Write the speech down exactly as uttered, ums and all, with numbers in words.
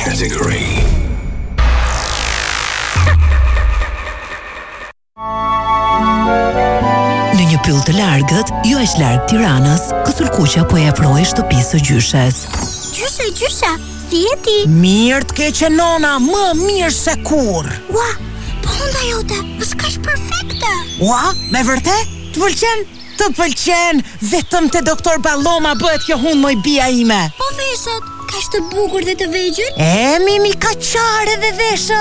category. Në një pyll të largët, jo është larg Tiranës, Kësulkuqa po e afroi shtëpisë së gjyshes. Gjyshe, gjyshe, si je ti? Mirë të keqe nona, më mirë se kur. Ua, po hunda jote, është kaq perfekte. Ua, me vërtet? Të pëlqen? Të pëlqen, vetëm te doktor Balloma bëhet kjo hund moj bia ime. Po veshët, kaq të bukur dhe të vegjël? E, Mimi ka qare dhe veshët.